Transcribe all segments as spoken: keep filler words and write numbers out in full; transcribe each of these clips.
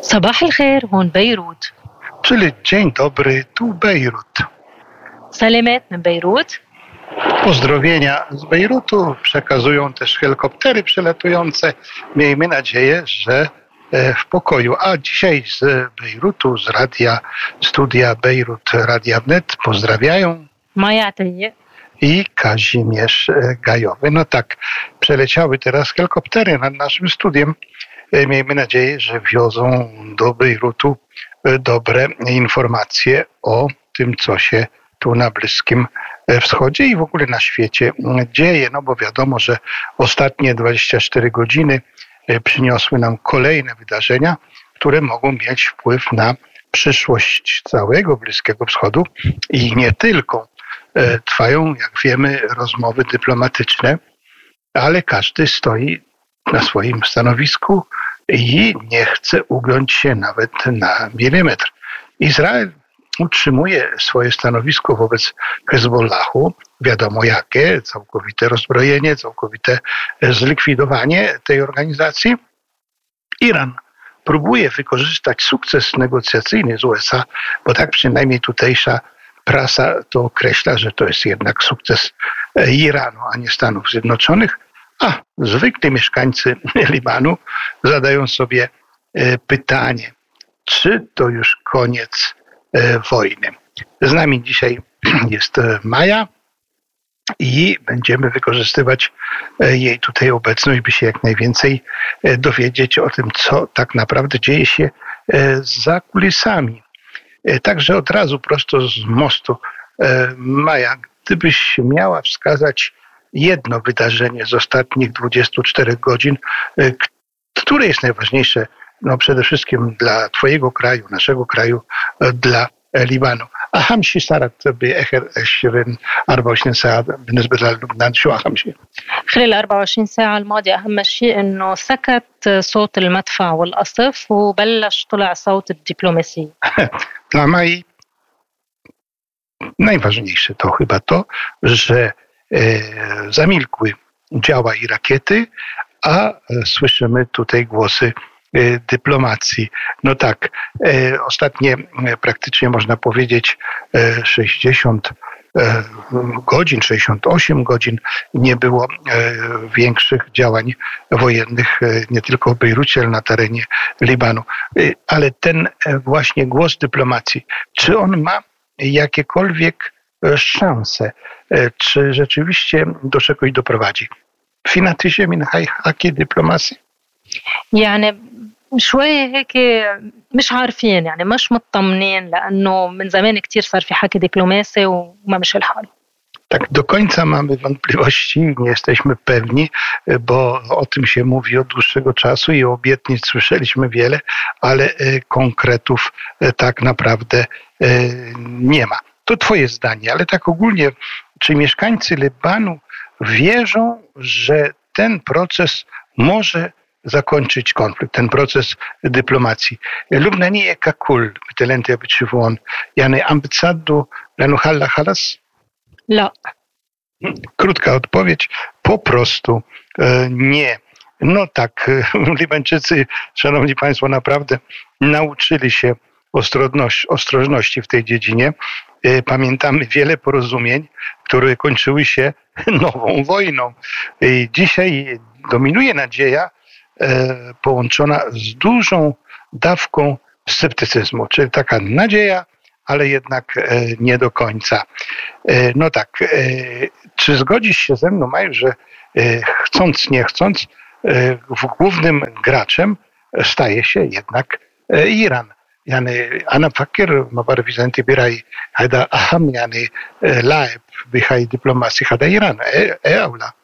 صباح الخير، هون بيروت. Czyli dzień dobry, tu Bejrut. سلامات من بيروت. Pozdrowienia z Bejrutu przekazują też helikoptery przelatujące. Miejmy nadzieję, że w pokoju. A dzisiaj z Bejrutu, z radia, studia Bejrut Radia Wnet pozdrawiają Maja Atiyeh i Kazimierz Gajowy. No tak, przeleciały teraz helikoptery nad naszym studiem. Miejmy nadzieję, że wiozą do Bejrutu dobre informacje o tym, co się tu na Bliskim Wschodzie i w ogóle na świecie dzieje. No bo wiadomo, że ostatnie dwadzieścia cztery godziny przyniosły nam kolejne wydarzenia, które mogą mieć wpływ na przyszłość całego Bliskiego Wschodu i nie tylko. Trwają, jak wiemy, rozmowy dyplomatyczne, ale każdy stoi na swoim stanowisku i nie chce ugiąć się nawet na milimetr. Izrael utrzymuje swoje stanowisko wobec Hezbollahu, wiadomo jakie, całkowite rozbrojenie, całkowite zlikwidowanie tej organizacji. Iran próbuje wykorzystać sukces negocjacyjny z U S A, bo tak przynajmniej tutejsza prasa to określa, że to jest jednak sukces Iranu, a nie Stanów Zjednoczonych. A zwykli mieszkańcy Libanu zadają sobie pytanie, czy to już koniec wojny. Z nami dzisiaj jest Maja i będziemy wykorzystywać jej tutaj obecność, by się jak najwięcej dowiedzieć o tym, co tak naprawdę dzieje się za kulisami. Także od razu prosto z mostu. Maja, gdybyś miała wskazać jedno wydarzenie z ostatnich dwudziestu czterech godzin, które jest najważniejsze, no przede wszystkim dla Twojego kraju, naszego kraju, dla Libanu. أهم شيء صارت بآخر عشرين أربعة وعشرين ساعة بالنسبة للبنان شو أهم شيء؟ خلال أربعة وعشرين ساعة الماضية أهم شيء إنه سكت صوت المدفع والقصف وبلش طلع صوت الدبلوماسية. Dla Mai najważniejsze to chyba to, że e, zamilkły działa i rakiety, a e, słyszymy tutaj głosy e, dyplomacji. No tak, e, ostatnie e, praktycznie można powiedzieć e, sześćdziesiąt e, godzin, sześćdziesiąt osiem godzin nie było e, większych działań wojennych e, nie tylko w Bejrucie, ale na terenie Libanu. E, ale ten e, właśnie głos dyplomacji, czy on ma jakiekolwiek szanse, czy rzeczywiście do czegoś doprowadzi? في نتيجة من هاي حكي دبلوماسي؟ يعني شوي هيك مش عارفين، يعني مش مطمنين لأنه من زمان كتير صار في حكي دبلوماسي وما مش الحال. Tak do końca mamy wątpliwości, nie jesteśmy pewni, bo o tym się mówi od dłuższego czasu i obietnic słyszeliśmy wiele, ale konkretów tak naprawdę nie ma. To Twoje zdanie, ale tak ogólnie, czy mieszkańcy Libanu wierzą, że ten proces może zakończyć konflikt, ten proces dyplomacji? لبنانية ككل مثل أنت بتشوفون يعني عم بتصدقوا لأنه خلى خلص؟ لا. Krótka odpowiedź, po prostu e, nie. No tak, Libańczycy, szanowni państwo, naprawdę nauczyli się ostrożności, ostrożności w tej dziedzinie. E, pamiętamy wiele porozumień, które kończyły się nową wojną. E, dzisiaj dominuje nadzieja e, połączona z dużą dawką sceptycyzmu, czyli taka nadzieja, ale jednak e, nie do końca. E, no tak, e, czy zgodzisz się ze mną, Maju, że e, chcąc, nie chcąc, e, głównym graczem staje się jednak e, Iran. يعني أنا بفكر ما بعرف إذا أنت برأي هذا أهم يعني لاعب بهاي دبلوماسي هذا إيران إيه إيه أو لا؟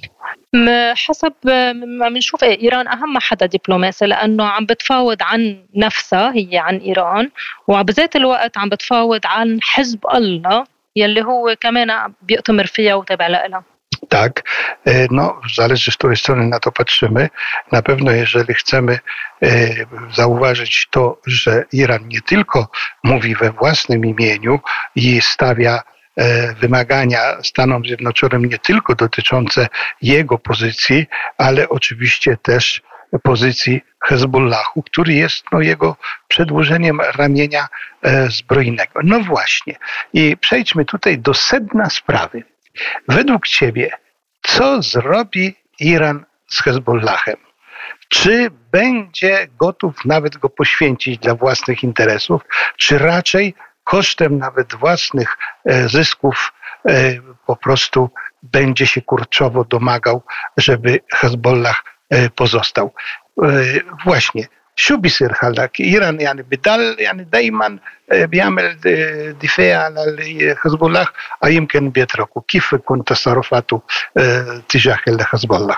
حسب ما بنشوف إيه إيران أهم حدا دبلوماسي لأنه عم بتفاوض عن نفسها، هي عن إيران، وبذات الوقت عم بتفاوض عن حزب الله يلي هو كمان بيأتمر فيها وتابع لها. Tak, no zależy z której strony na to patrzymy. Na pewno jeżeli chcemy e, zauważyć to, że Iran nie tylko mówi we własnym imieniu i stawia e, wymagania Stanom Zjednoczonym nie tylko dotyczące jego pozycji, ale oczywiście też pozycji Hezbollahu, który jest no, jego przedłużeniem ramienia e, zbrojnego. No właśnie. I przejdźmy tutaj do sedna sprawy. Według Ciebie, co zrobi Iran z Hezbollahem? Czy będzie gotów nawet go poświęcić dla własnych interesów, czy raczej kosztem nawet własnych e, zysków e, po prostu będzie się kurczowo domagał, żeby Hezbollah e, pozostał? E, właśnie. شو بيصير هلا؟ إيران يعني بضل يعني دايما بيعمل دفاع على حزب الله أو يمكن بيتركه؟ كيف تكون تصرفاته تجاه حزب الله؟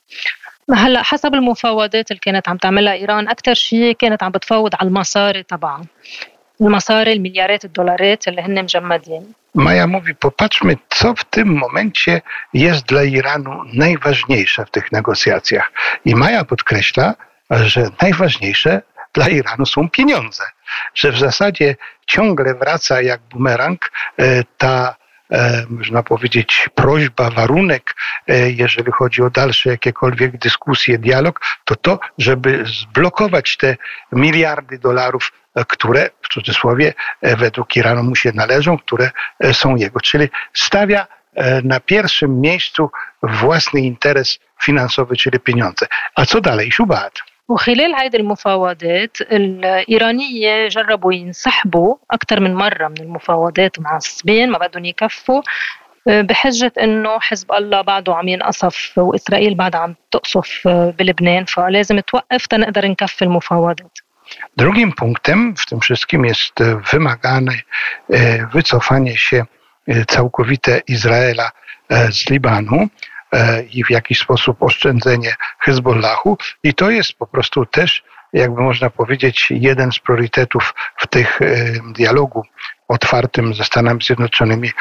هلا حسب المفاوضات اللي كانت عم تعملها إيران أكثر شيء كانت عم بتفاوض على المصاري طبعا المصاري المليارات الدولارات اللي هن مجمدين. Maja mówi, popatrzmy, co w tym momencie jest dla Iranu najważniejsze w tych negocjacjach. I Maja podkreśla, że najważniejsze dla Iranu są pieniądze, że w zasadzie ciągle wraca jak bumerang ta, można powiedzieć, prośba, warunek, jeżeli chodzi o dalsze jakiekolwiek dyskusje, dialog, to to, żeby zblokować te miliardy dolarów, które w cudzysłowie według Iranu mu się należą, które są jego. Czyli stawia na pierwszym miejscu własny interes finansowy, czyli pieniądze. A co dalej? شو بعد؟ وخلال هذه المفاوضات الإيرانية جربوا ينسحبوا أكثر من مرة من المفاوضات معصبين ما بدهم يكفوا بحجة إنه حزب الله بعده عم ينقصف وإسرائيل بعدها عم تقصف بلبنان فلازم توقف تنقدر نكفي المفاوضات. Drugim punktem w tym wszystkim jest wymagane wycofanie się całkowite Izraela z Libanu i w jakiś sposób oszczędzenie Hezbollahu. I to jest po prostu też, jakby można powiedzieć, jeden z priorytetów w tych dialogu otwartym ze Stanami Zjednoczonymi,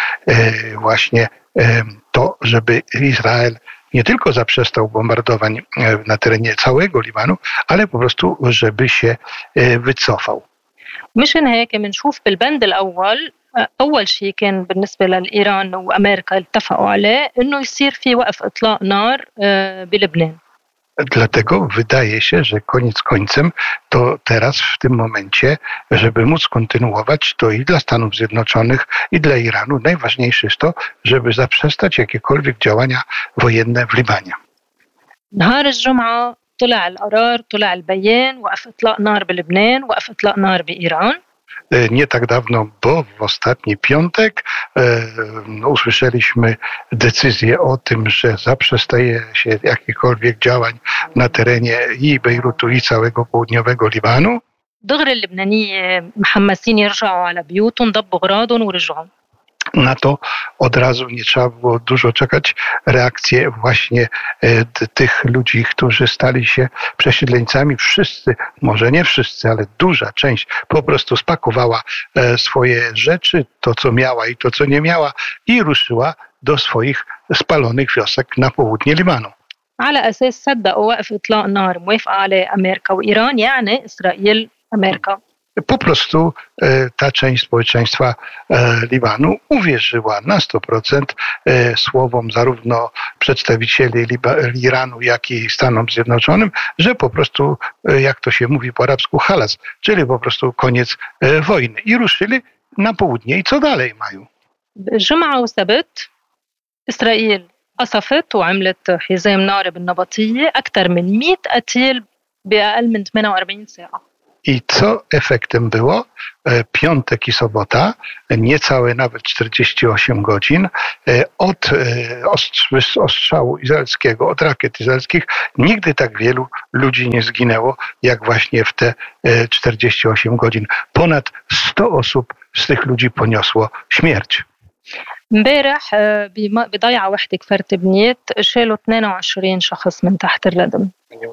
właśnie to, żeby Izrael nie tylko zaprzestał bombardowań na terenie całego Libanu, ale po prostu, żeby się wycofał. مشان هيك بنشوف بالبند الأول أول شيء كان بالنسبة لإيران وأمريكا اتفقوا عليه إنه يصير في وقف إطلاق نار بلبنان. Dlatego wydaje się, że koniec końcem to teraz w tym momencie, żeby móc kontynuować, to i dla Stanów Zjednoczonych, i dla Iranu najważniejsze jest to, żeby zaprzestać jakiekolwiek działania wojenne w Libanie. نهار الجمعة طلع القرار طلع البيان وقف إطلاق نار بلبنان وقف إطلاق نار بإيران. Nie tak dawno, bo w ostatni piątek e, usłyszeliśmy decyzję o tym, że zaprzestaje się jakichkolwiek działań na terenie i Bejrutu, i całego południowego Libanu. دغري اللبنانية محمسين يرجعوا على بيوتهم ضبوا أغراضهم ورجعوا. Na to od razu nie trzeba było dużo czekać. Reakcje właśnie tych ludzi, którzy stali się przesiedleńcami, wszyscy, może nie wszyscy, ale duża część po prostu spakowała swoje rzeczy, to co miała i to co nie miała i ruszyła do swoich spalonych wiosek na południe Libanu. على أساس صدقوا وقف إطلاق نار موافقة عليه أمريكا وإيران يعني إسرائيل أمريكا. Po prostu e, ta część społeczeństwa e, Libanu uwierzyła na sto procent e, słowom zarówno przedstawicieli Liba, Iranu, jak i Stanom Zjednoczonym, że po prostu, e, jak to się mówi po arabsku, halas, czyli po prostu koniec e, wojny. I ruszyli na południe. I co dalej mają? جمعة وسبت إسرائيل قصفت وعملت حزام نار بالنبطية أكثر من مئة قتيل بأقل من ثمانية وأربعين ساعة. I co efektem było? Piątek i sobota, niecałe nawet czterdzieści osiem godzin, od ostrzału izraelskiego, od rakiet izraelskich, nigdy tak wielu ludzi nie zginęło, jak właśnie w te czterdzieści osiem godzin. Ponad sto osób z tych ludzi poniosło śmierć. امبارح بضيعة وحدة كفر تبنيت شالوا اثنين وعشرين شخص من تحت الردم.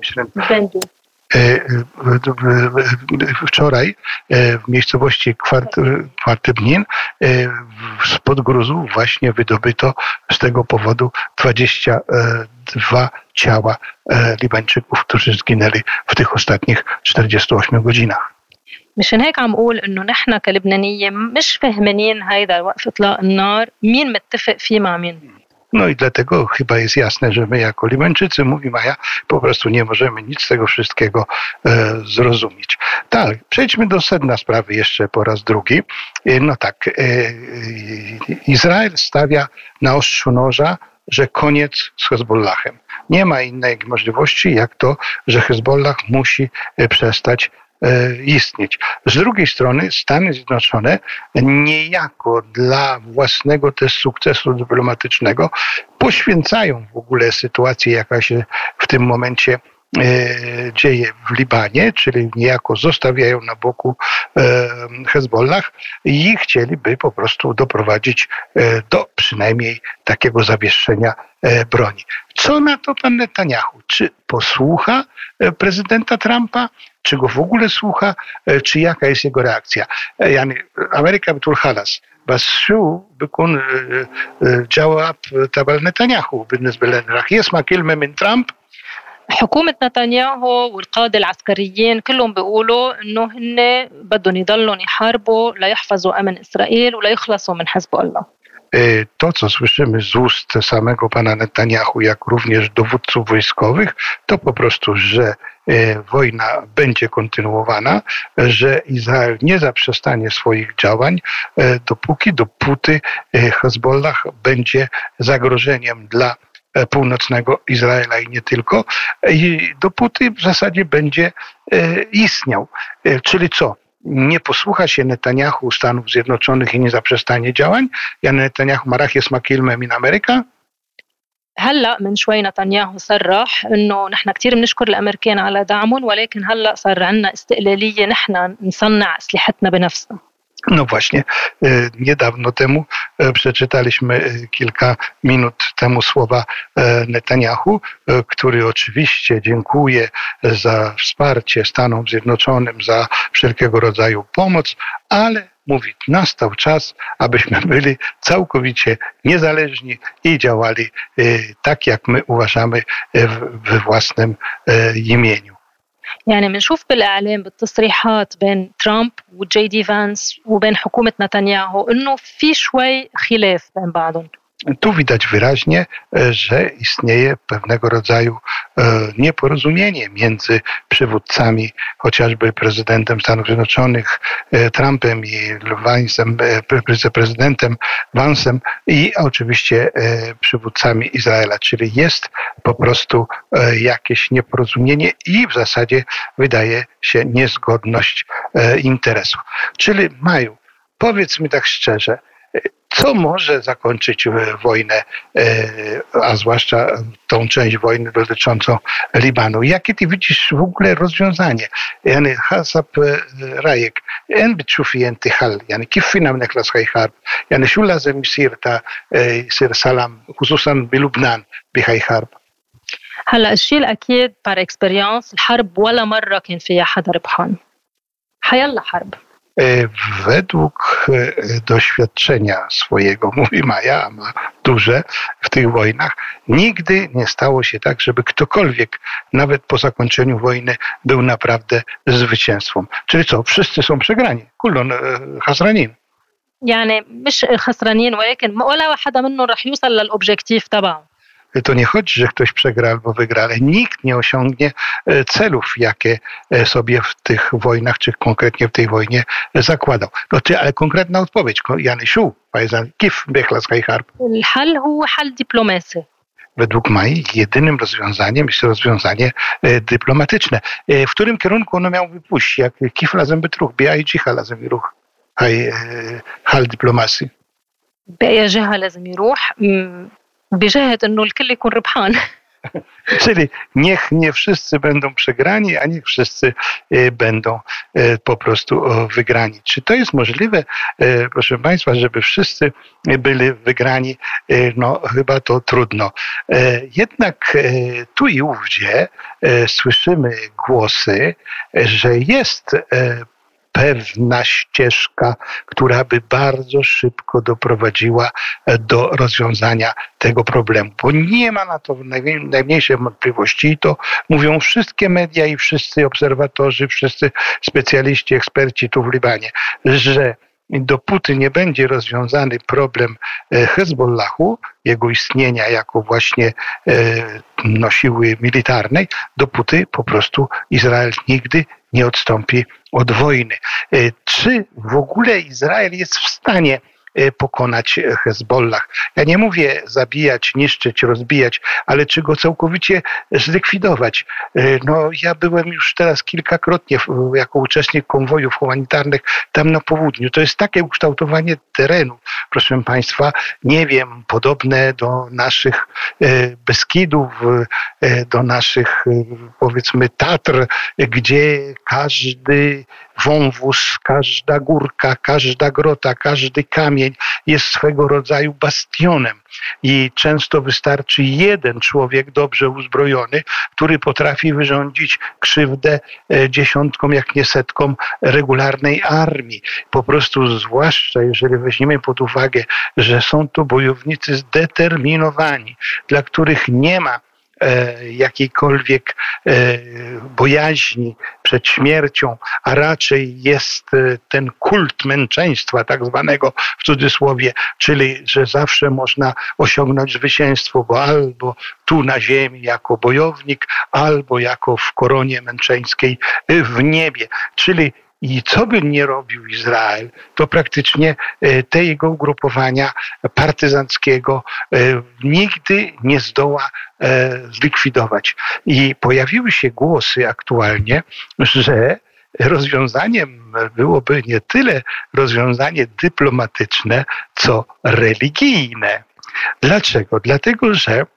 Wczoraj w miejscowości Kwartybnin spod gruzu właśnie wydobyto z tego powodu dwadzieścia dwa ciała Libańczyków, którzy zginęli w tych ostatnich czterdziestu ośmiu godzinach. مشان هيك عم أقول إنه نحن كلبنانية مش فهمانين هيدا وقف إطلاق النار مين متفق فيه مع مين. No i dlatego chyba jest jasne, że my jako Libańczycy, mówi Maja, po prostu nie możemy nic z tego wszystkiego e, zrozumieć. Tak, przejdźmy do sedna sprawy jeszcze po raz drugi. E, no tak, e, Izrael stawia na ostrzu noża, że koniec z Hezbollahem. Nie ma innej możliwości, jak to, że Hezbollah musi przestać istnieć. Z drugiej strony Stany Zjednoczone niejako dla własnego też sukcesu dyplomatycznego poświęcają w ogóle sytuację, jaka się w tym momencie dzieje w Libanie, czyli niejako zostawiają na boku Hezbollah i chcieliby po prostu doprowadzić do przynajmniej takiego zawieszenia broni. Co na to pan Netanyahu? Czy posłucha prezydenta Trumpa? Czy go w ogóle słucha? Czy jaka jest jego reakcja? Yani Ameryka بتقول خلاص بس شو بيكون جواب تبع نتنياهو بالنسبة لنا؟ رح يسمع كلمة من ترامب؟ حكومة نتنياهو والقادة العسكريين كلهم بيقولوا انه هن بدهم يضلوا يحاربوا ليحفظوا امن اسرائيل وليخلصوا من حزب الله. To, co słyszymy z ust samego pana Netanyahu, jak również dowódców wojskowych, to po prostu, że wojna będzie kontynuowana, że Izrael nie zaprzestanie swoich działań, dopóki, dopóty Hezbollah będzie zagrożeniem dla północnego Izraela i nie tylko, i dopóty w zasadzie będzie istniał. Czyli co? Nie posłucha się Netanyahu Stanów Zjednoczonych i nie zaprzestanie działań? Ja Netanyahu ما راح يسمع كلمة من أمريكا؟ هلا من شوي نتنياهو صرح انه نحن كثير بنشكر الامريكان على دعمهم ولكن هلا صار عندنا استقلالية نحن نصنع اسلحتنا بنفسنا. No właśnie, niedawno temu przeczytaliśmy kilka minut temu słowa Netanyahu, który oczywiście dziękuje za wsparcie Stanom Zjednoczonym, za wszelkiego rodzaju pomoc, ale mówi, nastał czas, abyśmy byli całkowicie niezależni i działali tak, jak my uważamy we własnym imieniu. يعني بنشوف بالإعلام بالتصريحات بين ترامب وجي دي فانس وبين حكومة نتنياهو إنه في شوي خلاف بين بعضهم. Tu widać wyraźnie, że istnieje pewnego rodzaju nieporozumienie między przywódcami, chociażby prezydentem Stanów Zjednoczonych Trumpem i Vansem, wiceprezydentem Vansem i oczywiście przywódcami Izraela. Czyli jest po prostu jakieś nieporozumienie i w zasadzie wydaje się niezgodność interesów. Czyli Maju, powiedz mi tak szczerze, co może zakończyć wojnę, a zwłaszcza tą część wojny dotyczącą Libanu? Jakie ty widzisz w ogóle rozwiązanie? يعني حسب رأيك أين بتشوفي أنت حل؟ يعني كيف فينا نخلص هاي الحرب؟ يعني شو لازم يصير تا يصير سلام خصوصا بلبنان بهاي الحرب؟ هلا الشيء الأكيد بار اكسبيرينس الحرب ولا مرة كان فيها حدا ربحان. حيلا حرب. Według doświadczenia swojego, mówi Maja, ma duże w tych wojnach, nigdy nie stało się tak, żeby ktokolwiek, nawet po zakończeniu wojny, był naprawdę zwycięzcą. Czyli co? Wszyscy są przegrani. Kullon خسرانين. يعني مش خسرانين ولكن ولا حدا منهم رح يوصل للأوبجيكتيف تبعه. To nie chodzi, że ktoś przegra albo wygra, ale nikt nie osiągnie celów, jakie sobie w tych wojnach, czy konkretnie w tej wojnie zakładał. No ty, ale konkretna odpowiedź. Yani شو كيف بيخلص هاي الحرب؟ الحل هو حل دبلوماسي. Według Mai jedynym rozwiązaniem jest rozwiązanie dyplomatyczne. W którym kierunku ono miałoby pójść? Jak kif lazem bytruch, biaj dżicha lazem iruch. Haj hal dyplomacji. بأي جهة لازم يروح بجهة انه الكل يكون ربحان. Czyli niech nie wszyscy będą przegrani, a niech wszyscy będą po prostu wygrani. Czy to jest możliwe, proszę Państwa, żeby wszyscy byli wygrani? No chyba to trudno. Jednak tu i ówdzie słyszymy głosy, że jest pewna ścieżka, która by bardzo szybko doprowadziła do rozwiązania tego problemu. Bo nie ma na to najmniejszej wątpliwości i to mówią wszystkie media i wszyscy obserwatorzy, wszyscy specjaliści, eksperci tu w Libanie, że dopóty nie będzie rozwiązany problem Hezbollahu, jego istnienia jako właśnie no, siły militarnej, dopóty po prostu Izrael nigdy nie odstąpi od wojny. Czy w ogóle Izrael jest w stanie pokonać Hezbollah? Ja nie mówię zabijać, niszczyć, rozbijać, ale czy go całkowicie zlikwidować? No, ja byłem już teraz kilkakrotnie jako uczestnik konwojów humanitarnych tam na południu. To jest takie ukształtowanie terenu, proszę Państwa, nie wiem, podobne do naszych Beskidów, do naszych, powiedzmy, Tatr, gdzie każdy wąwóz, każda górka, każda grota, każdy kamień jest swego rodzaju bastionem i często wystarczy jeden człowiek dobrze uzbrojony, który potrafi wyrządzić krzywdę dziesiątkom, jak nie setkom regularnej armii. Po prostu zwłaszcza jeżeli weźmiemy pod uwagę, że są to bojownicy zdeterminowani, dla których nie ma jakiejkolwiek bojaźni przed śmiercią, a raczej jest ten kult męczeństwa, tak zwanego w cudzysłowie, czyli że zawsze można osiągnąć zwycięstwo, bo albo tu na ziemi jako bojownik, albo jako w koronie męczeńskiej w niebie. Czyli i co by nie robił Izrael, to praktycznie te jego ugrupowania partyzanckiego nigdy nie zdoła zlikwidować. I pojawiły się głosy aktualnie, że rozwiązaniem byłoby nie tyle rozwiązanie dyplomatyczne, co religijne. Dlaczego? Dlatego, że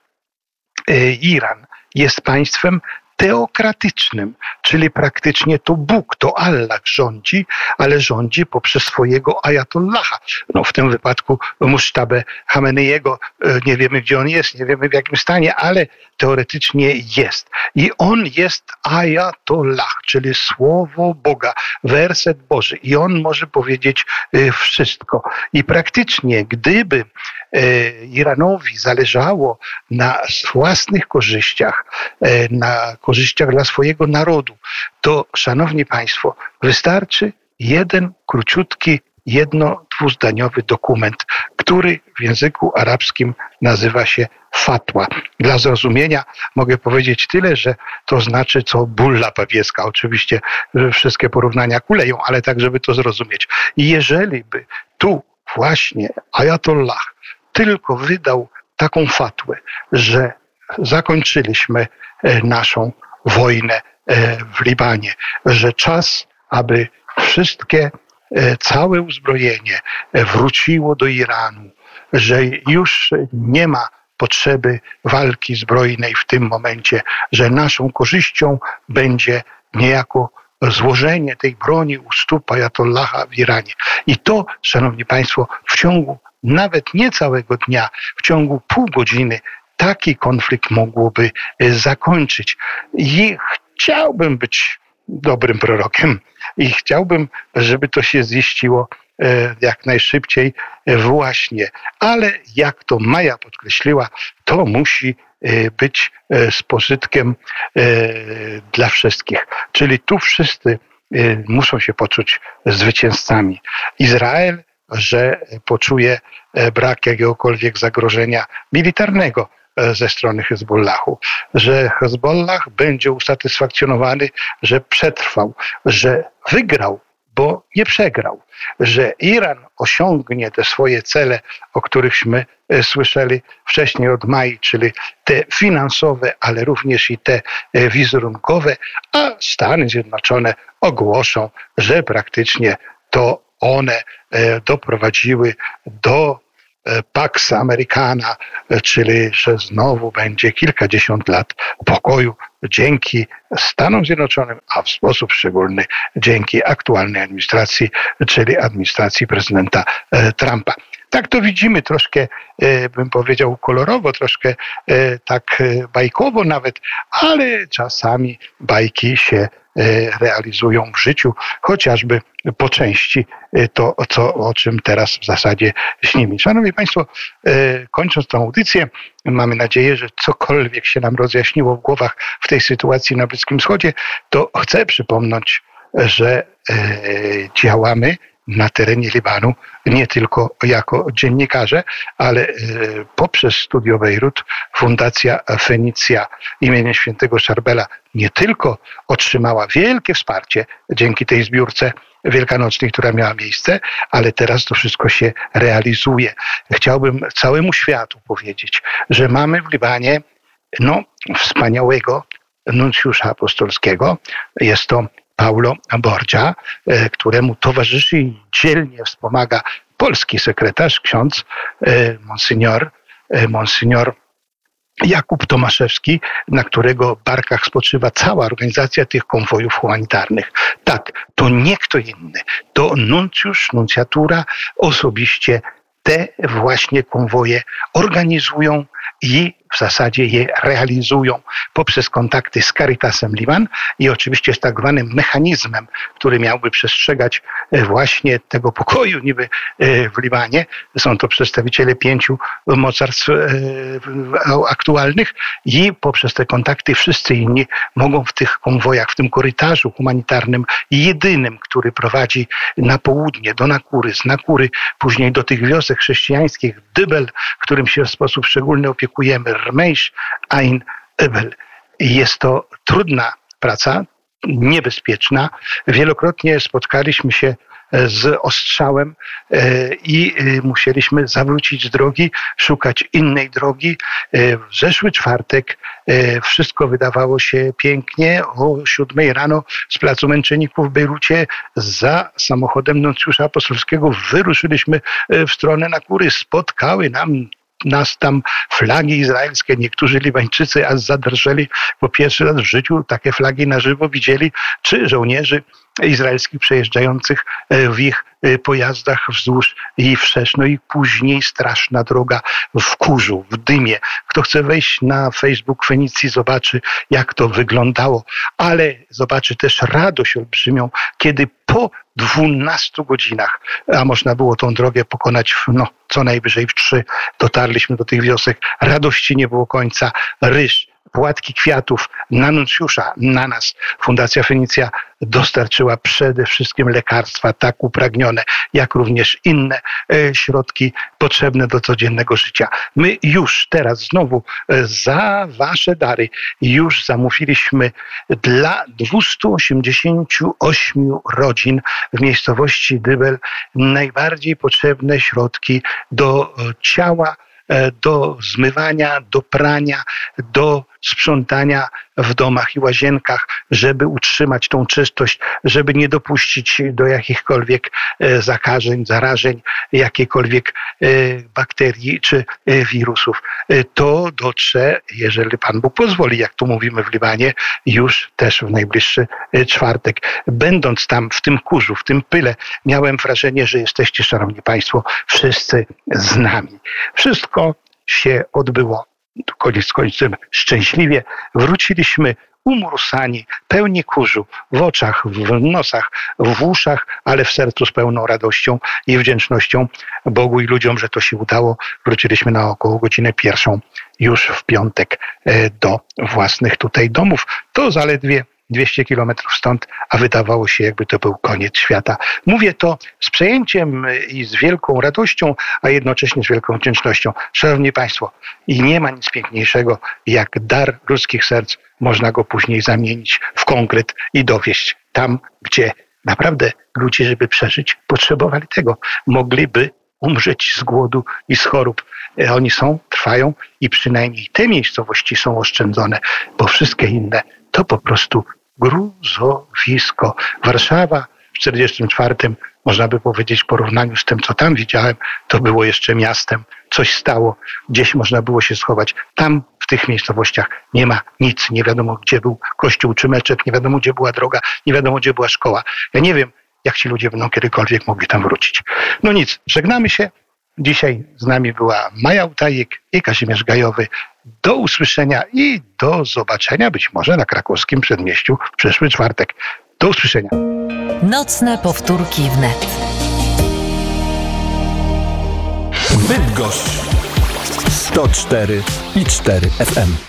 Iran jest państwem teokratycznym, czyli praktycznie to Bóg, to Allah rządzi, ale rządzi poprzez swojego ajatollaha. No w tym wypadku Musztabę Chameneiego, nie wiemy gdzie on jest, nie wiemy w jakim stanie, ale teoretycznie jest. I on jest ajatollah, czyli słowo Boga, werset Boży. I on może powiedzieć wszystko. I praktycznie gdyby Iranowi zależało na własnych korzyściach, na korzyściach dla swojego narodu, to, szanowni państwo, wystarczy jeden króciutki, jedno, dwuzdaniowy dokument, który w języku arabskim nazywa się fatwa. Dla zrozumienia mogę powiedzieć tyle, że to znaczy co bulla papieska. Oczywiście wszystkie porównania kuleją, ale tak, żeby to zrozumieć. I jeżeli by tu właśnie ajatollah tylko wydał taką fatwę, że zakończyliśmy naszą wojnę w Libanie, że czas, aby wszystkie, całe uzbrojenie wróciło do Iranu, że już nie ma potrzeby walki zbrojnej w tym momencie, że naszą korzyścią będzie niejako złożenie tej broni u stóp ajatollaha w Iranie. I to, szanowni państwo, w ciągu nawet nie całego dnia, w ciągu pół godziny taki konflikt mógłby zakończyć. I chciałbym być dobrym prorokiem i chciałbym, żeby to się ziściło jak najszybciej właśnie. Ale jak to Maja podkreśliła, to musi być z pożytkiem dla wszystkich. Czyli tu wszyscy muszą się poczuć zwycięzcami. Izrael, że poczuje brak jakiegokolwiek zagrożenia militarnego ze strony Hezbollahu, że Hezbollah będzie usatysfakcjonowany, że przetrwał, że wygrał, bo nie przegrał, że Iran osiągnie te swoje cele, o którychśmy słyszeli wcześniej od Mai, czyli te finansowe, ale również i te wizerunkowe, a Stany Zjednoczone ogłoszą, że praktycznie to one doprowadziły do Pax Americana, czyli że znowu będzie kilkadziesiąt lat pokoju dzięki Stanom Zjednoczonym, a w sposób szczególny dzięki aktualnej administracji, czyli administracji prezydenta Trumpa. Tak to widzimy troszkę, bym powiedział, kolorowo, troszkę tak bajkowo nawet, ale czasami bajki się realizują w życiu, chociażby po części to, co, o czym teraz w zasadzie śnimy. Szanowni Państwo, kończąc tę audycję, mamy nadzieję, że cokolwiek się nam rozjaśniło w głowach w tej sytuacji na Bliskim Wschodzie, to chcę przypomnieć, że działamy na terenie Libanu, nie tylko jako dziennikarze, ale poprzez Studio Bejrut Fundacja Fenicja imienia świętego Charbela nie tylko otrzymała wielkie wsparcie dzięki tej zbiórce wielkanocnej, która miała miejsce, ale teraz to wszystko się realizuje. Chciałbym całemu światu powiedzieć, że mamy w Libanie no, wspaniałego nuncjusza apostolskiego. Jest to Paulo Borgia, któremu towarzyszy i dzielnie wspomaga polski sekretarz, ksiądz Monsignor, Monsignor Jakub Tomaszewski, na którego barkach spoczywa cała organizacja tych konwojów humanitarnych. Tak, to nie kto inny, to nuncjusz, nuncjatura osobiście te właśnie konwoje organizują i w zasadzie je realizują poprzez kontakty z Caritasem Liban i oczywiście z tak zwanym mechanizmem, który miałby przestrzegać właśnie tego pokoju niby w Libanie. Są to przedstawiciele pięciu mocarstw aktualnych i poprzez te kontakty wszyscy inni mogą w tych konwojach, w tym korytarzu humanitarnym jedynym, który prowadzi na południe do Nakury, z Nakury później do tych wiosek chrześcijańskich, Dybel, którym się w sposób szczególny opiekujemy, Rmejsz, Ain, Ebel. Jest to trudna praca, niebezpieczna. Wielokrotnie spotkaliśmy się z ostrzałem i musieliśmy zawrócić z drogi, szukać innej drogi. W zeszły czwartek wszystko wydawało się pięknie. O siódmej rano z Placu Męczenników w Bejrucie za samochodem nuncjusza apostolskiego wyruszyliśmy w stronę Nakury. Spotkały nam nas tam flagi izraelskie. Niektórzy Libańczycy aż zadrżeli, bo pierwszy raz w życiu takie flagi na żywo widzieli, czy żołnierzy izraelskich przejeżdżających w ich pojazdach wzdłuż i wszerz. No i później straszna droga w kurzu, w dymie. Kto chce wejść na Facebook Fenicji, zobaczy, jak to wyglądało, ale zobaczy też radość olbrzymią, kiedy po dwunastu godzinach, a można było tą drogę pokonać w, no, co najwyżej w trzy, dotarliśmy do tych wiosek. Radości nie było końca. Ryż, płatki kwiatów na nuncjusza, na nas. Fundacja Fenicja dostarczyła przede wszystkim lekarstwa tak upragnione, jak również inne e, środki potrzebne do codziennego życia. My już teraz znowu e, za wasze dary już zamówiliśmy dla dwieście osiemdziesiąt osiem rodzin w miejscowości Dybel najbardziej potrzebne środki do e, ciała, do zmywania, do prania, do sprzątania w domach i łazienkach, żeby utrzymać tą czystość, żeby nie dopuścić do jakichkolwiek zakażeń, zarażeń, jakiejkolwiek bakterii czy wirusów. To dotrze, jeżeli Pan Bóg pozwoli, jak tu mówimy w Libanie, już też w najbliższy czwartek. Będąc tam w tym kurzu, w tym pyle, miałem wrażenie, że jesteście, szanowni Państwo, wszyscy z nami. Wszystko się odbyło, koniec końcem, szczęśliwie. Wróciliśmy umórsani, pełni kurzu, w oczach, w nosach, w uszach, ale w sercu z pełną radością i wdzięcznością Bogu i ludziom, że to się udało. Wróciliśmy na około godzinę pierwszą już w piątek do własnych tutaj domów. To zaledwie dwieście kilometrów stąd, a wydawało się, jakby to był koniec świata. Mówię to z przejęciem i z wielką radością, a jednocześnie z wielką wdzięcznością. Szanowni Państwo, i nie ma nic piękniejszego, jak dar ludzkich serc. Można go później zamienić w konkret i dowieść tam, gdzie naprawdę ludzie, żeby przeżyć, potrzebowali tego. Mogliby umrzeć z głodu i z chorób. Oni są, trwają i przynajmniej te miejscowości są oszczędzone, bo wszystkie inne to po prostu gruzowisko. Warszawa w czterdziestym czwartym, można by powiedzieć w porównaniu z tym, co tam widziałem, to było jeszcze miastem. Coś stało, gdzieś można było się schować. Tam w tych miejscowościach nie ma nic. Nie wiadomo, gdzie był kościół czy meczet, nie wiadomo, gdzie była droga, nie wiadomo, gdzie była szkoła. Ja nie wiem, jak ci ludzie będą kiedykolwiek mogli tam wrócić. No nic, żegnamy się. Dzisiaj z nami była Maja Utajek i Kazimierz Gajowy. Do usłyszenia i do zobaczenia być może na krakowskim Przedmieściu w przyszły czwartek. Do usłyszenia. Nocne powtórki wnet. Bydgoszcz sto cztery i cztery F M.